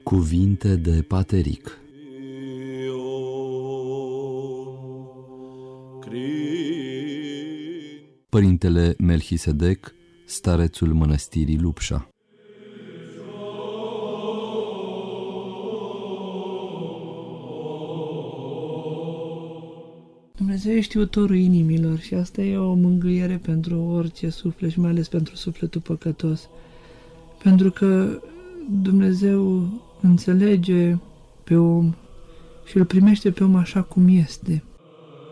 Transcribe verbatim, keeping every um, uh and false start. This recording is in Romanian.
Cuvinte de Pateric. Părintele Melchisedec, starețul mănăstirii Lupșa. Dumnezeu e știutorul inimilor și asta e o mângâiere pentru orice suflet și mai ales pentru sufletul păcătos. Pentru că Dumnezeu înțelege pe om și îl primește pe om așa cum este.